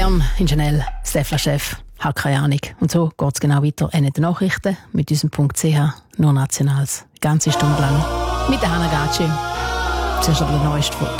gern in Chanel, Stefla-Chef, hat keine Ahnung. Und so geht es genau weiter. Ende der Nachrichten mit unserem .ch, nur Nationals. Ganze Stunde lang mit der Hannah Gatschi. Zuerst aber der neueste von